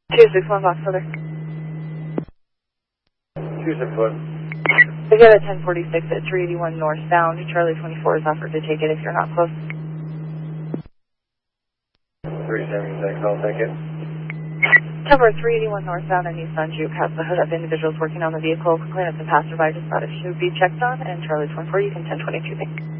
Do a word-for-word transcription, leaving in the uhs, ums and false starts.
two six one Box Brother. two six one. We got a ten forty-six at three eighty-one northbound. Charlie twenty-four is offered to take it if you're not close. three seventy-six, I'll take it. Cover three eighty-one northbound and Nissan Juke has the hood up. Individuals working on the vehicle. Clean up the passerby. Just thought it should be checked on. And Charlie twenty-four, you can ten twenty-two.